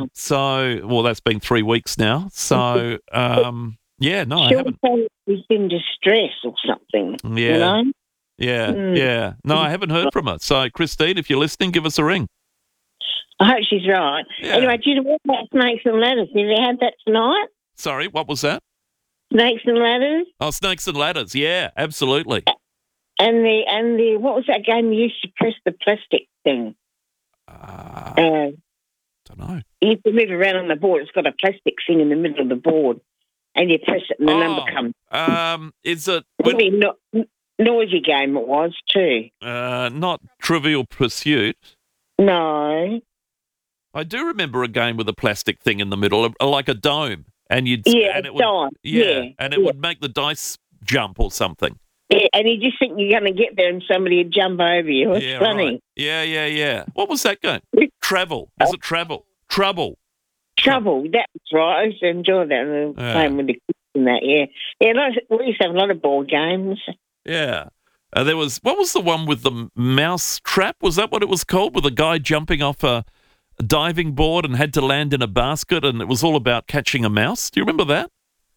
So, well, that's been 3 weeks now. So, yeah, no, I She'll haven't. say he's in distress or something, Yeah. you know? Yeah, yeah. No, I haven't heard from her. So, Christine, if you're listening, give us a ring. I hope she's right. Yeah. Anyway, do you know what about Snakes and Ladders? Have you had that tonight? Sorry, what was that? Snakes and Ladders? Oh, Snakes and Ladders. Yeah, absolutely. And the what was that game you used to press the plastic thing? Don't know. You used to move around on the board. It's got a plastic thing in the middle of the board, and you press it and the number comes. Is it... Really noisy game it was too. Not Trivial Pursuit. No. I do remember a game with a plastic thing in the middle, like a dome, and you'd and it would, dime. And it would make the dice jump or something. Yeah, and you just think you're going to get there, and somebody would jump over you. It's funny. Right. Yeah. What was that game? Travel. Is it Travel? Trouble. Trouble. That's right. I used to enjoy that. Playing with the kids and that. Yeah. We used to have a lot of board games. Yeah. What was the one with the mouse trap? Was that what it was called? With a guy jumping off a diving board and had to land in a basket, and it was all about catching a mouse. Do you remember that?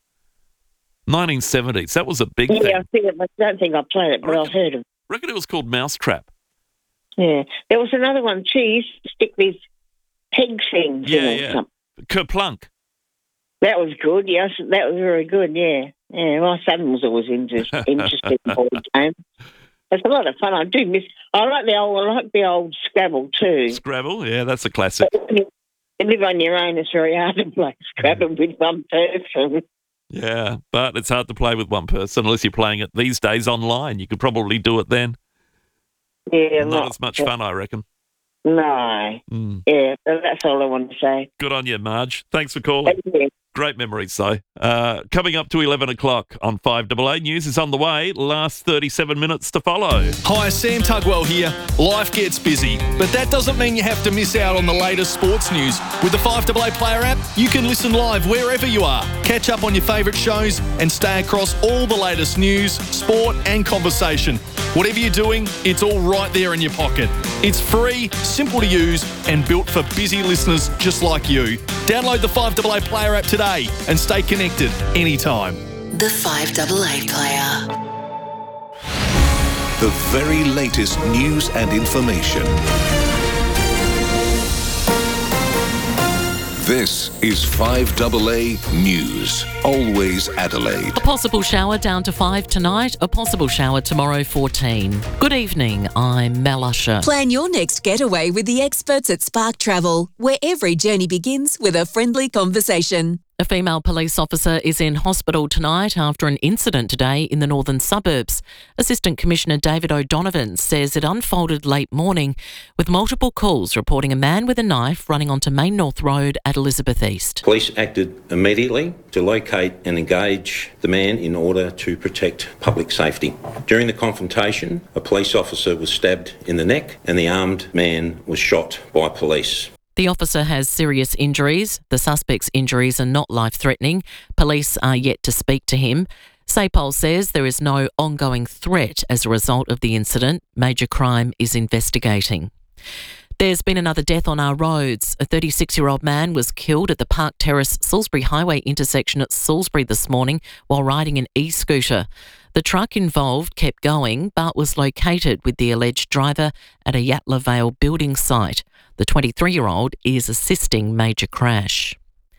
1970s. That was a big thing. Yeah, I don't think I played it, but I've heard of it. I reckon it was called Mousetrap. Yeah. There was another one too. You used to stick these peg things in or something. Kerplunk. That was good, yes. That was very good, yeah. Yeah, my son was always interested in board games. It's a lot of fun. I like the old Scrabble too. Scrabble, yeah, that's a classic. But when you live on your own, it's very hard to play Scrabble with one person. Yeah, but it's hard to play with one person unless you're playing it these days online. You could probably do it then. Yeah, not as much fun, I reckon. No. Yeah, that's all I want to say. Good on you, Marge. Thanks for calling. Thank you. Great memories, though. Coming up to 11 o'clock on 5AA. News is on the way. Last 37 minutes to follow. Hi, Sam Tugwell here. Life gets busy, but that doesn't mean you have to miss out on the latest sports news. With the 5AA Player app, you can listen live wherever you are, catch up on your favourite shows, and stay across all the latest news, sport, and conversation. Whatever you're doing, it's all right there in your pocket. It's free, simple to use, and built for busy listeners just like you. Download the 5AA Player app today and stay connected anytime. The 5AA Player. The very latest news and information. This is 5AA News. Always Adelaide. A possible shower down to 5 tonight, a possible shower tomorrow 14. Good evening, I'm Mel Usher. Plan your next getaway with the experts at Spark Travel, where every journey begins with a friendly conversation. A female police officer is in hospital tonight after an incident today in the northern suburbs. Assistant Commissioner David O'Donovan says it unfolded late morning with multiple calls reporting a man with a knife running onto Main North Road at Elizabeth East. Police acted immediately to locate and engage the man in order to protect public safety. During the confrontation, a police officer was stabbed in the neck and the armed man was shot by police. The officer has serious injuries. The suspect's injuries are not life-threatening. Police are yet to speak to him. SAPOL says there is no ongoing threat as a result of the incident. Major Crime is investigating. There's been another death on our roads. A 36-year-old man was killed at the Park Terrace Salisbury Highway intersection at Salisbury this morning while riding an e-scooter. The truck involved kept going but was located with the alleged driver at a Yatla Vale building site. The 23-year-old is assisting major crash.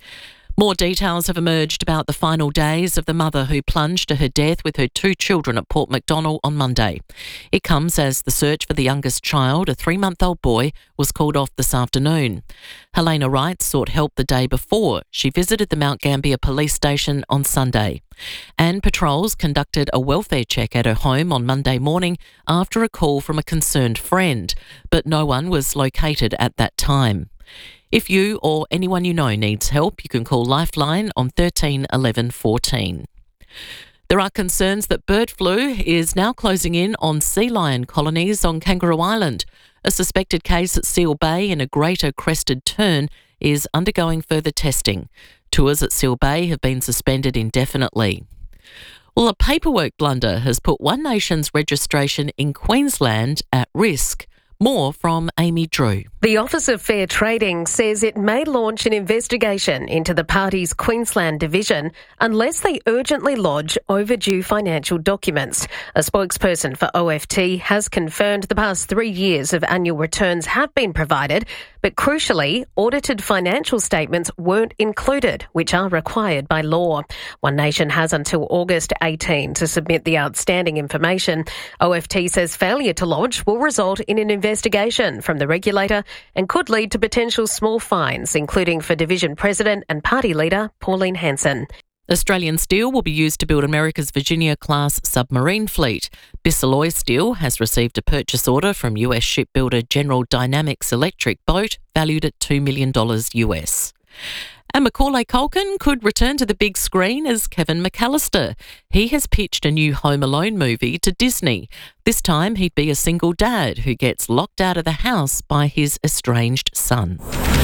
More details have emerged about the final days of the mother who plunged to her death with her 2 children at Port MacDonnell on Monday. It comes as the search for the youngest child, a 3-month-old boy, was called off this afternoon. Helena Wright sought help the day before. She visited the Mount Gambier police station on Sunday. And patrols conducted a welfare check at her home on Monday morning after a call from a concerned friend, but no one was located at that time. If you or anyone you know needs help, you can call Lifeline on 13 11 14. There are concerns that bird flu is now closing in on sea lion colonies on Kangaroo Island. A suspected case at Seal Bay in a greater crested tern is undergoing further testing. Tours at Seal Bay have been suspended indefinitely. Well, a paperwork blunder has put One Nation's registration in Queensland at risk. More from Amy Drew. The Office of Fair Trading says it may launch an investigation into the party's Queensland division unless they urgently lodge overdue financial documents. A spokesperson for OFT has confirmed the past 3 years of annual returns have been provided, but crucially, audited financial statements weren't included, which are required by law. One Nation has until August 18 to submit the outstanding information. OFT says failure to lodge will result in an investigation from the regulator and could lead to potential small fines, including for Division President and Party Leader Pauline Hanson. Australian steel will be used to build America's Virginia-class submarine fleet. Bisalloy Steel has received a purchase order from US shipbuilder General Dynamics Electric Boat, valued at $2 million US. And Macaulay Culkin could return to the big screen as Kevin McAllister. He has pitched a new Home Alone movie to Disney. This time he'd be a single dad who gets locked out of the house by his estranged son.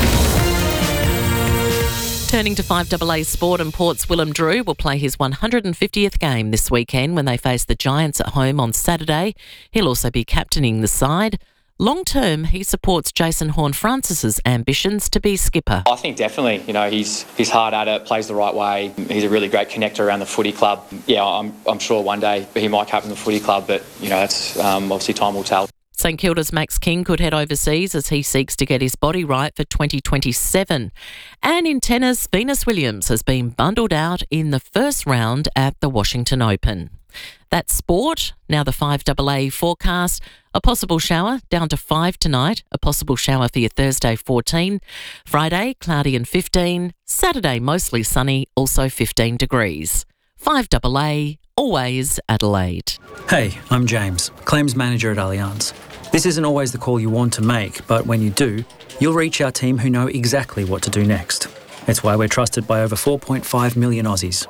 Turning to 5AA Sport, and Port's Willem Drew will play his 150th game this weekend when they face the Giants at home on Saturday. He'll also be captaining the side. Long term, he supports Jason Horne-Francis's ambitions to be skipper. I think definitely, he's hard at it, plays the right way. He's a really great connector around the footy club. Yeah, I'm sure one day he might captain the footy club, but, that's obviously time will tell. St Kilda's Max King could head overseas as he seeks to get his body right for 2027. And in tennis, Venus Williams has been bundled out in the first round at the Washington Open. That's sport. Now the 5AA forecast. A possible shower, down to 5 tonight. A possible shower for your Thursday, 14. Friday, cloudy and 15. Saturday, mostly sunny, also 15 degrees. 5AA, always Adelaide. Hey, I'm James, Claims Manager at Allianz. This isn't always the call you want to make, but when you do, you'll reach our team who know exactly what to do next. It's why we're trusted by over 4.5 million Aussies.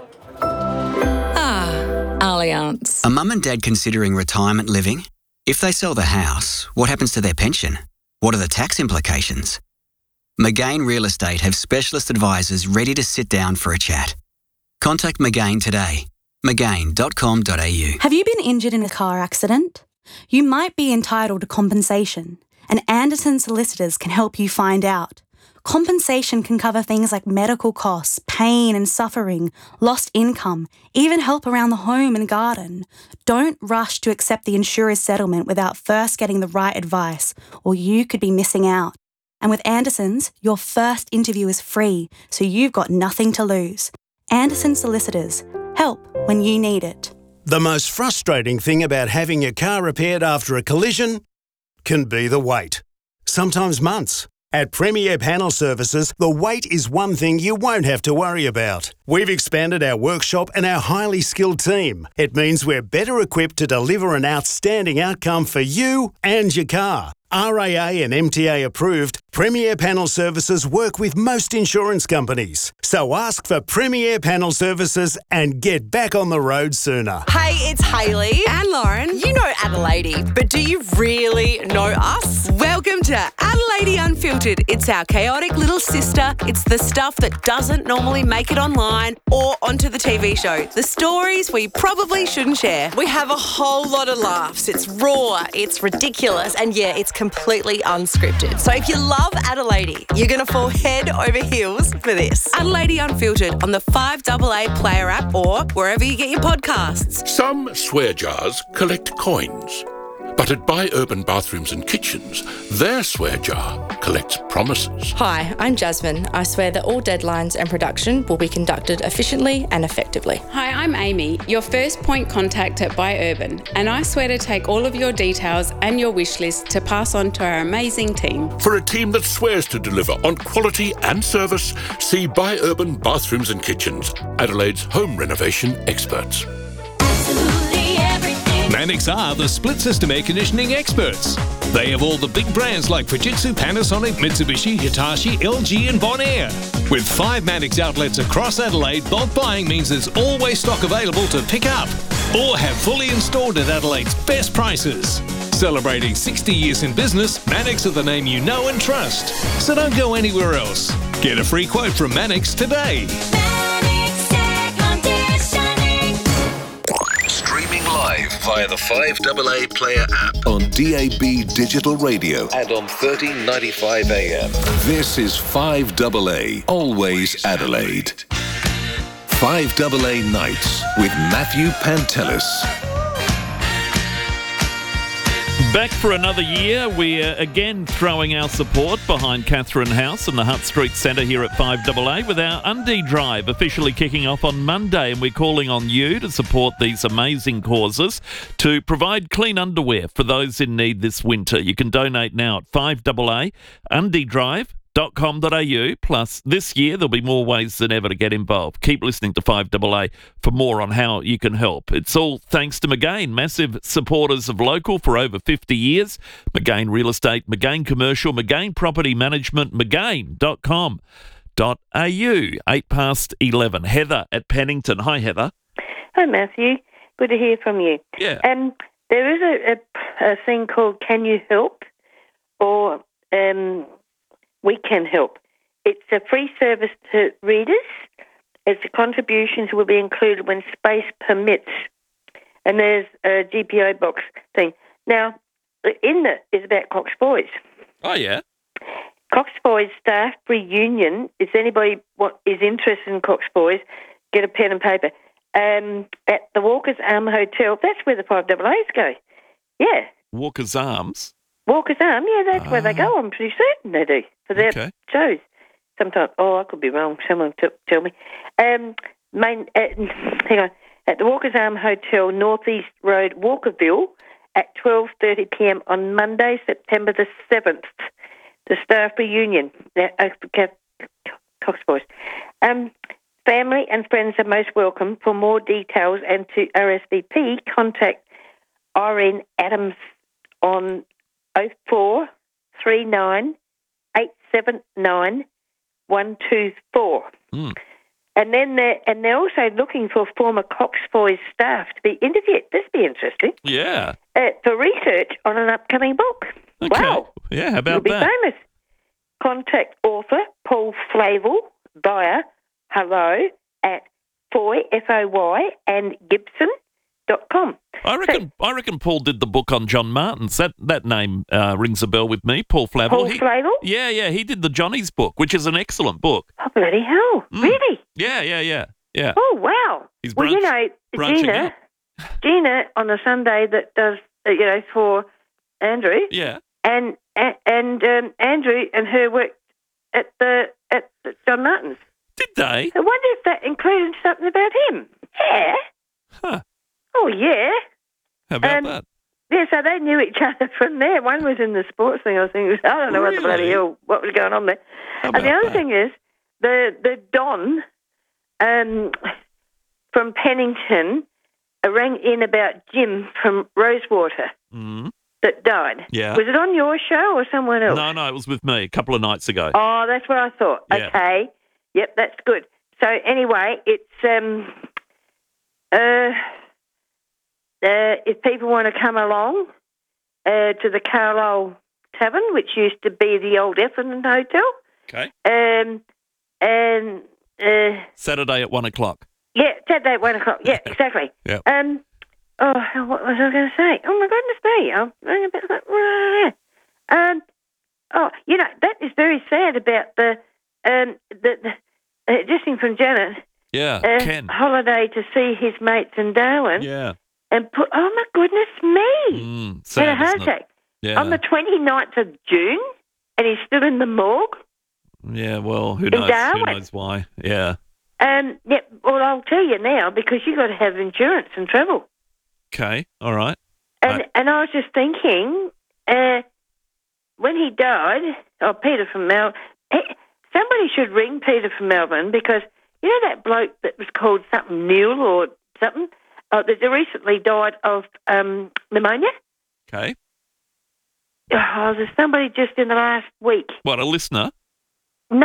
Allianz. A mum and dad considering retirement living? If they sell the house, what happens to their pension? What are the tax implications? McGain Real Estate have specialist advisors ready to sit down for a chat. Contact McGain today. McGain.com.au. Have you been injured in a car accident? You might be entitled to compensation, and Anderson Solicitors can help you find out. Compensation can cover things like medical costs, pain and suffering, lost income, even help around the home and garden. Don't rush to accept the insurer's settlement without first getting the right advice, or you could be missing out. And with Anderson's, your first interview is free, so you've got nothing to lose. Anderson Solicitors. Help when you need it. The most frustrating thing about having your car repaired after a collision can be the wait. Sometimes months. At Premier Panel Services, the wait is one thing you won't have to worry about. We've expanded our workshop and our highly skilled team. It means we're better equipped to deliver an outstanding outcome for you and your car. RAA and MTA approved, Premier Panel Services work with most insurance companies. So ask for Premier Panel Services and get back on the road sooner. Hey, it's Hayley and Lauren. You know Adelaide, but do you really know us? Welcome to Adelaide Unfiltered. It's our chaotic little sister. It's the stuff that doesn't normally make it online or onto the TV show. The stories we probably shouldn't share. We have a whole lot of laughs. It's raw, it's ridiculous, and yeah, it's completely unscripted. So if you love Adelaide, you're going to fall head over heels for this. Adelaide Unfiltered on the 5AA Player app or wherever you get your podcasts. Some swear jars collect coins. But at Buy Urban Bathrooms and Kitchens, their swear jar collects promises. Hi, I'm Jasmine. I swear that all deadlines and production will be conducted efficiently and effectively. Hi, I'm Amy, your first point contact at Buy Urban, and I swear to take all of your details and your wish list to pass on to our amazing team. For a team that swears to deliver on quality and service, see Buy Urban Bathrooms and Kitchens, Adelaide's home renovation experts. Mannix are the split system air conditioning experts. They have all the big brands like Fujitsu, Panasonic, Mitsubishi, Hitachi, LG and Bonaire. With 5 Mannix outlets across Adelaide, bulk buying means there's always stock available to pick up or have fully installed at Adelaide's best prices. Celebrating 60 years in business, Mannix are the name you know and trust. So don't go anywhere else. Get a free quote from Mannix today. Streaming live live via the 5AA Player app on DAB Digital Radio and on 1395 AM. This is 5AA, always Adelaide. 5AA Nights with Matthew Pantelis. Back for another year. We're again throwing our support behind Catherine House and the Hutt Street Centre here at 5AA with our Undie Drive officially kicking off on Monday, and we're calling on you to support these amazing causes to provide clean underwear for those in need this winter. You can donate now at 5AA undiedrive.com.au. Plus, this year there'll be more ways than ever to get involved. Keep listening to 5AA for more on how you can help. It's all thanks to Magain, massive supporters of local for over 50 years. Magain Real Estate, Magain Commercial, Magain Property Management, magain.com.au. 11:08. Heather at Pennington. Hi, Heather. Hi, Matthew. Good to hear from you. Yeah. There is a thing called Can You Help? Or We Can Help. It's a free service to readers, as the contributions will be included when space permits. And there's a GPO box thing. Now, in it is about Cox Boys. Oh, yeah. Cox Boys staff reunion. If anybody is interested in Cox Boys, get a pen and paper. At the Walker's Arm Hotel. That's where the 5AAs go. Yeah. Walker's Arms? Walker's Arm, yeah, that's where they go. I'm pretty certain they do for their shows. Sometimes, I could be wrong. Someone tell me. Hang on. At the Walker's Arm Hotel, North East Road, Walkerville, at 12:30 p.m. on Monday, September the 7th. The staff reunion. Cox Boys. Family and friends are most welcome. For more details and to RSVP, contact Irene Adams on 0439 879 124. And then they're also looking for former Cox Boys staff to be interviewed. This would be interesting. Yeah. For research on an upcoming book. Okay. Wow. Yeah, how about You'll be that? famous. Contact author Paul Flavel via hello at Foy, F-O-Y, and Gibson.com. I reckon Paul did the book on John Martins. That name rings a bell with me, Paul Flavel. Paul Flavel? Yeah, he did the Johnny's book, which is an excellent book. Oh, bloody hell. Really? Yeah. Oh, wow. He's branching Gina on a Sunday that does, for Andrew. Yeah. And Andrew and her worked at the John Martins. Did they? I wonder if that included something about him. Yeah. Huh. Oh, yeah. How about that? Yeah, so they knew each other from there. One was in the sports thing, I think. I don't know what the bloody hell, what was going on there. And the other thing is, the Don from Pennington rang in about Jim from Rosewater that died. Yeah. Was it on your show or someone else? No, it was with me a couple of nights ago. Oh, that's what I thought. Yeah. Okay. Yep, that's good. So anyway, it's if people want to come along to the Carlisle Tavern, which used to be the old Effingham Hotel. Okay. And Saturday at 1 o'clock. Yeah, Saturday at 1 o'clock. Yeah, exactly. Yep. What was I going to say? Oh my goodness me! That is very sad about the just from Janet. Yeah, Ken. Holiday to see his mates in Darwin. Yeah. And oh my goodness me! Sad, had a heart isn't it? attack Yeah. on the 29th of June, and he's still in the morgue. Yeah, well, who In knows? Who Darwin. knows why? Yeah. Well, I'll tell you now because you got to have insurance and travel. Okay, all right. And I was just thinking, when he died, Peter from Melbourne, somebody should ring Peter from Melbourne because you know that bloke that was called something Neil or something that recently died of pneumonia? Okay. Oh, there's somebody just in the last week. What, a listener? No.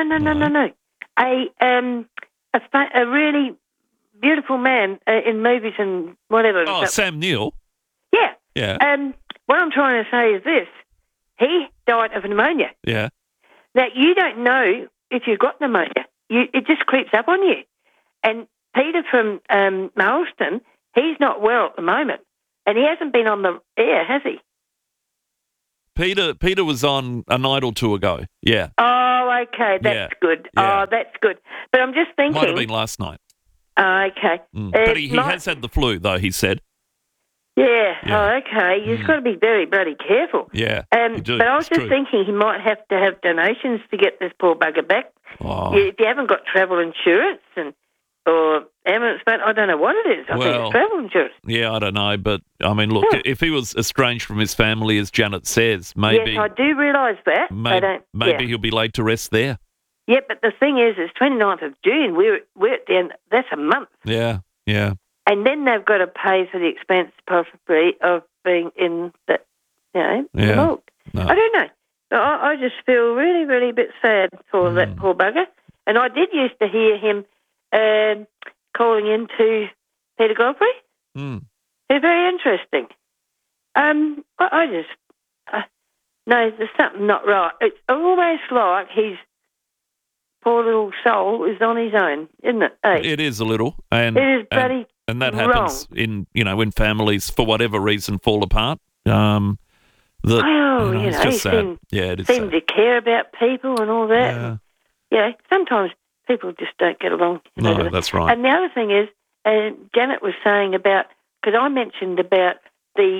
A really beautiful man in movies and whatever. Oh, Sam Neill. Yeah. Yeah. What I'm trying to say is this. He died of pneumonia. Yeah. Now, you don't know if you've got pneumonia. It just creeps up on you. And Peter from Marlston, he's not well at the moment. And he hasn't been on the air, has he? Peter was on a night or two ago. Yeah. Oh, okay. That's good. Yeah. Oh, that's good. But I'm just thinking... Might have been last night. Okay. But he has had the flu, though, he said. Yeah. Oh, okay. You've got to be very bloody careful. Yeah, you do. But I was It's just true. thinking he might have to have donations to get this poor bugger back. Oh. If you haven't got travel insurance or ambulance, but I don't know what it is. I think it's travel insurance. Yeah, I don't know. But, I mean, look, if he was estranged from his family, as Janet says, maybe... Yes, I do realise that. Maybe he'll be laid to rest there. Yeah, but the thing is, it's 29th of June. We're at the end. That's a month. Yeah. And then they've got to pay for the expense, possibly, of being in the, vault. No. I don't know. I just feel really, really a bit sad for that poor bugger. And I did used to hear him calling in to Peter Godfrey. Mm. They're very interesting. I just... no, there's something not right. It's almost like his poor little soul is on his own, isn't it? Eh? It is a little. And, it is bloody and that wrong. happens when families, for whatever reason, fall apart. He It's just sad. It is seemed sad. to care about people and all that. Yeah. Sometimes people just don't get along. No, that's right. And the other thing is, Janet was saying about, because I mentioned about the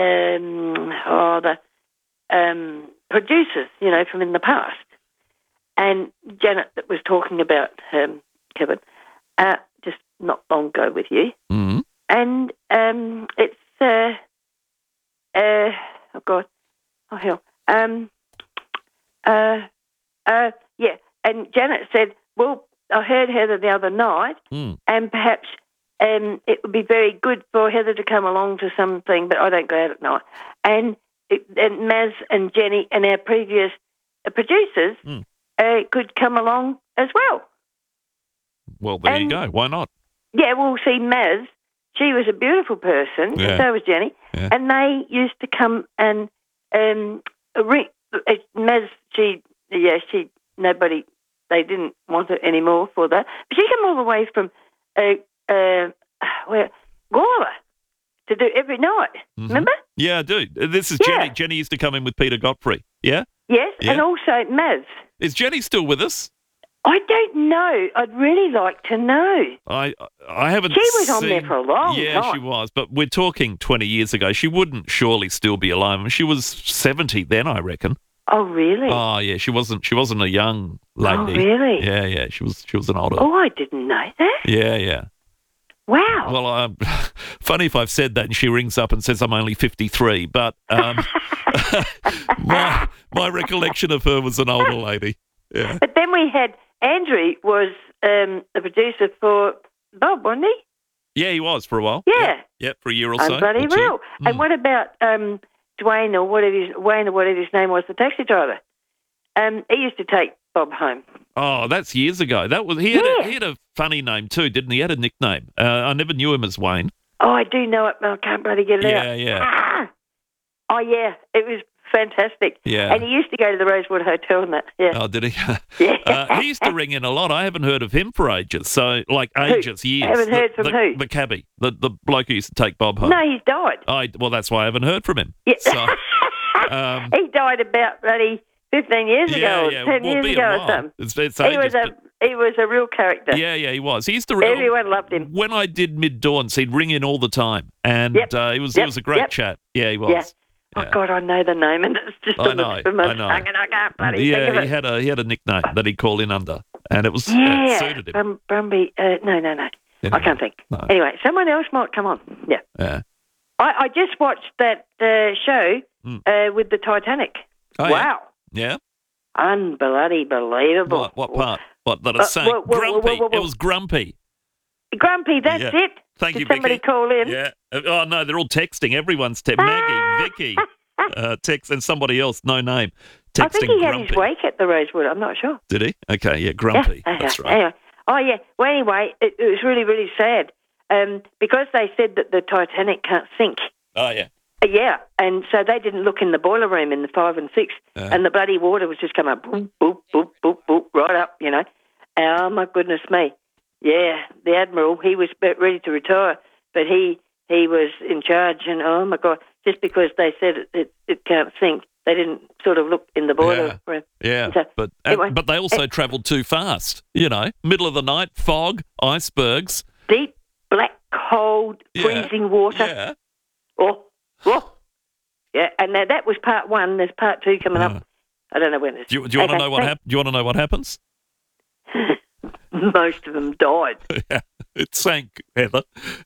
producers, from in the past. And Janet that was talking about Kevin, just not long ago with you. Mm-hmm. And it's, oh God, oh hell. Yeah, and Janet said, well, I heard Heather the other night, and perhaps it would be very good for Heather to come along to something, but I don't go out at night. And Maz and Jenny and our previous producers could come along as well. Well, there you go. Why not? Yeah, well, see, Maz, she was a beautiful person, and so was Jenny, and they used to come and Maz, nobody, they didn't want it anymore for that. But she came all the way from Gawler to do every night. Mm-hmm. Remember? Yeah, I do. This is Jenny. Jenny used to come in with Peter Godfrey. Yeah? Yes, Yeah. and also Maz. Is Jenny still with us? I don't know. I'd really like to know. I haven't She was on seen- there for a long Yeah, time. she was. But we're talking 20 years ago. She wouldn't surely still be alive. I mean, she was 70 then, I reckon. Oh, really? Oh, yeah. She wasn't a young lady. Oh, really? Yeah. She was an older. Oh, I didn't know that. Yeah. Wow. Well, funny if I've said that and she rings up and says I'm only 53, but my recollection of her was an older lady. Yeah. But then we had Andrew was the producer for Bob, wasn't he? Yeah, he was for a while. Yeah. Yep, for a year or so. I'm bloody or two. real. And what about Wayne or whatever his name was, the taxi driver? He used to take Bob home. Oh, that's years ago. That was he had a funny name too, didn't he? He had a nickname. I never knew him as Wayne. Oh, I do know it, but I can't bloody get it out. Yeah. Ah! Oh, yeah. It was fantastic. Yeah. And he used to go to the Rosewood Hotel and that. Yeah. Oh, did he? Yeah. He used to ring in a lot. I haven't heard of him for ages. So, years. Haven't heard from who? The cabbie, the bloke who used to take Bob home. No, he's died. Well, that's why I haven't heard from him. Yeah. So, he died about bloody 15 years ago or 10 years ago or something. It's He was a real character. Yeah, he was. He used to Everyone loved him. When I did Mid-Dawns, he'd ring in all the time, and he was a great chat. Yeah, he was. Yeah. Oh God, I know the name, and it's just on the tip of my tongue, and I can't bloody think of it. he had a nickname that he'd call in under, and it was it suited him. Brumby. No. I can't think. No. Anyway, someone else might come on. Yeah. Yeah. I just watched that show with the Titanic. Oh, wow. Yeah. Unbelievable. What part? What that it's saying? Grumpy. It was Grumpy. Grumpy. That's Yeah. it. Thank you, Did somebody Vicky. call in? Yeah. Oh no, they're all texting. Everyone's texting. Maggie, Vicky, text, and somebody else, no name, texting. I think he had Grumpy. his wake at the Rosewood. I'm not sure. Did he? Okay, yeah, Grumpy. Yeah, That's right. Anyway. Oh, yeah. Well, anyway, it was really, really sad because they said that the Titanic can't sink. Oh, yeah. Yeah, and so they didn't look in the boiler room in the 5 and 6, and the bloody water was just coming up, boop, boop, boop, boop, boop, right up, you know. Oh, my goodness me. Yeah, the Admiral, he was about ready to retire, but he he was in charge, and oh my God, just because they said it can't sink, they didn't sort of look in the boiler room. Yeah, So, but anyway, they also travelled too fast. Middle of the night, fog, icebergs. deep, black, cold, freezing water. Yeah. Oh. Yeah, and now that was part one. There's part two coming up. I don't know when it's. Do you want to know what happens? Do you want to know what happens? Most of them died. Yeah, it sank, Heather.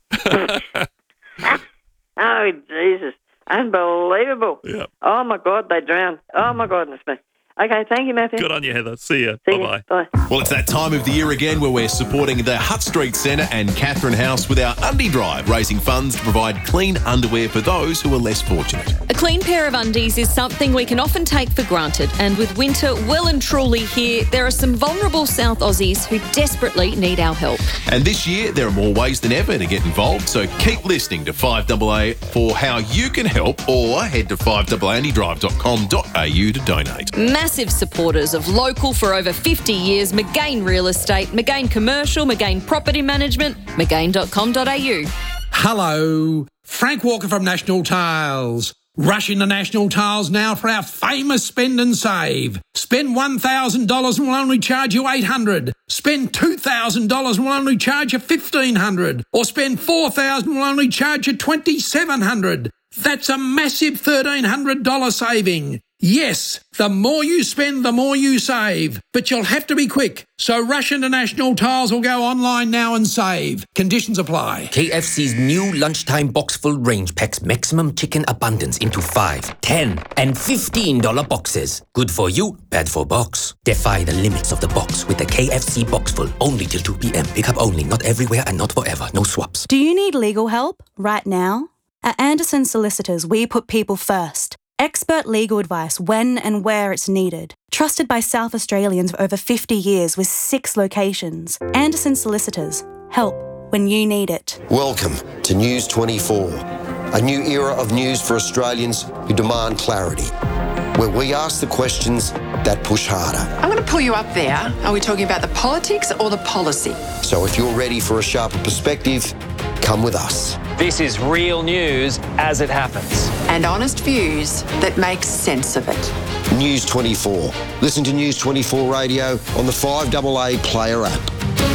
Oh, Jesus. Unbelievable. Yeah. Oh, my God, they drowned. Oh, my goodness me. Okay, thank you, Matthew. Good on you, Heather. See ya. See Bye-bye. Bye. Well, it's that time of the year again where we're supporting the Hutt Street Centre and Catherine House with our Undie Drive, raising funds to provide clean underwear for those who are less fortunate. A clean pair of undies is something we can often take for granted, and with winter well and truly here, there are some vulnerable South Aussies who desperately need our help. And this year, there are more ways than ever to get involved, so keep listening to 5AA for how you can help, or head to 5AAundieDrive.com.au to donate. Massive supporters of local for over 50 years, McGain Real Estate, McGain Commercial, McGain Property Management, McGain.com.au. Hello, Frank Walker from National Tiles. Rush into National Tiles now for our famous spend and save. Spend $1,000 and we'll only charge you $800. Spend $2,000 and we'll only charge you $1,500. Or spend $4,000 and we'll only charge you $2,700. That's a massive $1,300 saving. Yes, the more you spend, the more you save. But you'll have to be quick. So rush into National Tiles or go online now and save. Conditions apply. KFC's new lunchtime box full range packs maximum chicken abundance into 5, 10 and $15 boxes. Good for you, bad for box. Defy the limits of the box with the KFC box full. Only till 2 p.m. Pick up only, not everywhere and not forever. No swaps. Do you need legal help right now? At Anderson Solicitors, we put people first. Expert legal advice when and where it's needed. Trusted by South Australians for over 50 years with 6 locations. Anderson Solicitors. Help when you need it. Welcome to News 24, a new era of news for Australians who demand clarity, where we ask the questions that push harder. I'm going to pull you up there. Are we talking about the politics or the policy? So if you're ready for a sharper perspective, come with us. This is real news as it happens. And honest views that make sense of it. News 24. Listen to News 24 Radio on the 5AA Player app.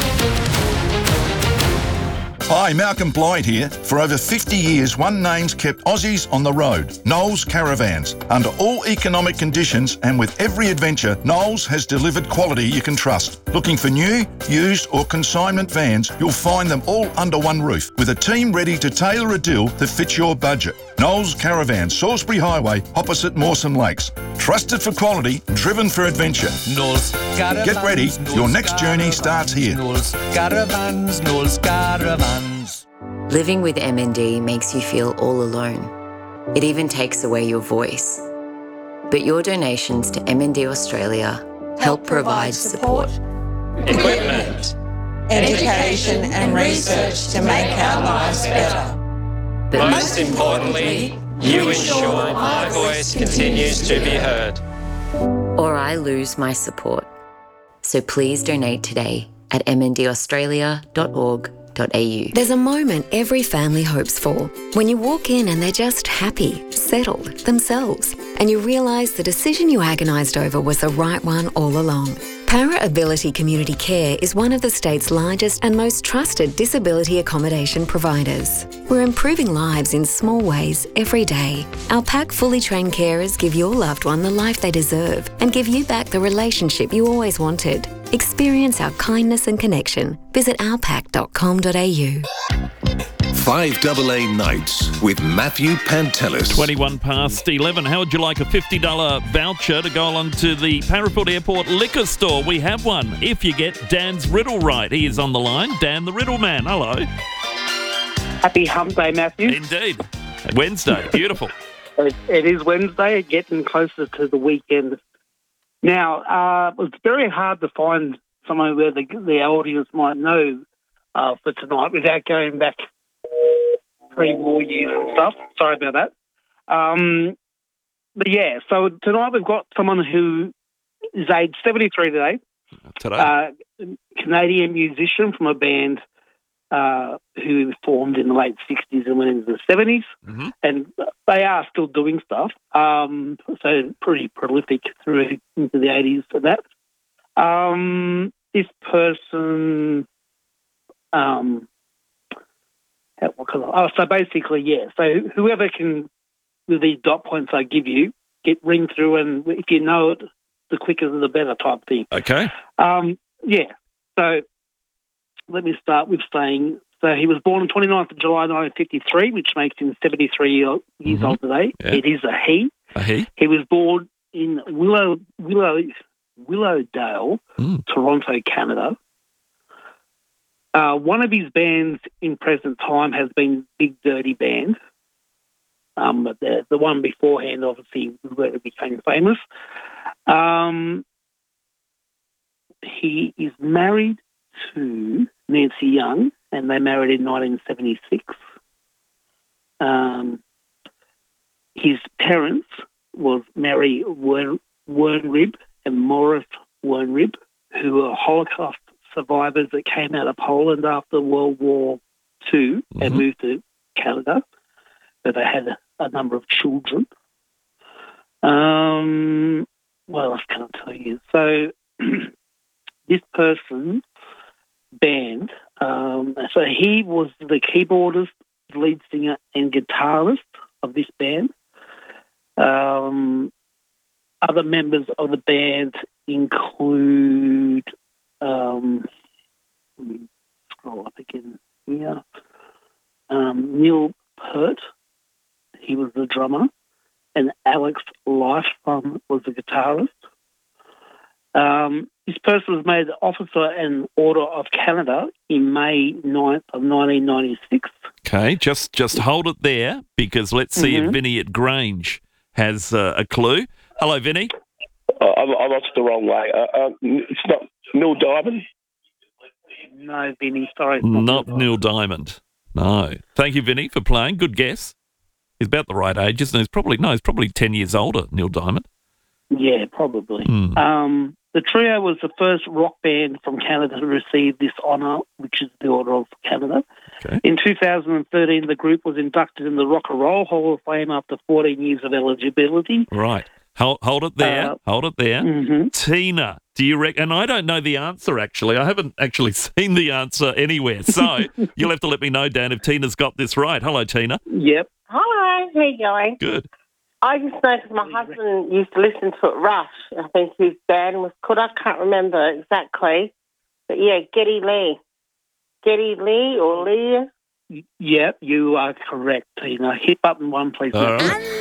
Hi, Malcolm Blyde here. For over 50 years, one name's kept Aussies on the road, Knowles Caravans. Under all economic conditions and with every adventure, Knowles has delivered quality you can trust. Looking for new, used or consignment vans, you'll find them all under one roof, with a team ready to tailor a deal that fits your budget. Knowles Caravans, Salisbury Highway, opposite Mawson Lakes. Trusted for quality, driven for adventure. Knowles Caravans. Get ready, your next journey starts here. Knowles Caravans, Knowles Caravans. Living with MND makes you feel all alone. It even takes away your voice. But your donations to MND Australia help provide support, equipment, education and research to make our lives better. But most importantly, you ensure my voice continues to be heard. Or I lose my support. So please donate today at mndaustralia.org.au. There's a moment every family hopes for, when you walk in and they're just happy, settled, themselves, and you realise the decision you agonised over was the right one all along. Para Ability Community Care is one of the state's largest and most trusted disability accommodation providers. We're improving lives in small ways every day. Our PAC fully trained carers give your loved one the life they deserve and give you back the relationship you always wanted. Experience our kindness and connection. Visit ourpac.com.au. 5AA Nights with Matthew Pantelis. 21 past 11. How would you like a $50 voucher to go along to the Parafield Airport liquor store? We have one if you get Dan's riddle right. He is on the line. Dan the Riddle Man. Hello. Happy Hump Day, Matthew. Indeed. Wednesday. Beautiful. It is Wednesday, getting closer to the weekend. Now, it's very hard to find somewhere where the audience might know for tonight without going back 3 more years and stuff. Sorry about that. But yeah, so tonight we've got someone who is aged 73 today. Canadian musician from a band who formed in the late 60s and went into the 70s. Mm-hmm. And they are still doing stuff, so pretty prolific through into the 80s for that. This person, so basically, yeah. So whoever can, with these dot points I give you, ring through, and if you know it, the quicker the better type thing. Okay. Yeah. So let me start with saying, so he was born on 29th of July 1953, which makes him 73 years old today. Yeah. It is a he. A he? He was born in Willowdale, Toronto, Canada. One of his bands in present time has been Big Dirty Band. But the one beforehand, obviously, where it became famous. He is married to Nancy Young, and they married in 1976. His parents was Mary Wernrib and Morris Wernrib, who were Holocaust survivors that came out of Poland after World War II and moved to Canada. So they had a number of children. What else can I tell you? So this person's band, so he was the keyboardist, lead singer and guitarist of this band. Other members of the band include, let me scroll up again here, Neil Peart, he was the drummer, and Alex Lifeson was the guitarist. This person was made Officer and Order of Canada in May 9th of 1996. Okay, just hold it there, because let's see if Vinny at Grange has a clue. Hello, Vinny. I lost the wrong way. It's not Neil Diamond? No, Vinny, sorry. Not Neil Diamond. No. Thank you, Vinny, for playing. Good guess. He's about the right age, isn't he? He's probably 10 years older, Neil Diamond. Yeah, probably. The trio was the first rock band from Canada to receive this honour, which is the Order of Canada. Okay. In 2013, the group was inducted in the Rock and Roll Hall of Fame after 14 years of eligibility. Right. Hold it there. Hold it there. Mm-hmm. Tina, do you reckon? And I don't know the answer, actually. I haven't actually seen the answer anywhere. So you'll have to let me know, Dan, if Tina's got this right. Hello, Tina. Yep. Hi, how you going? Good. I just know because my husband used to listen to it, Rush. I think his band was called, I can't remember exactly. But yeah, Geddy Lee. Geddy Lee or Lee? Yep, you are correct, Tina. Hit button one, please. All right.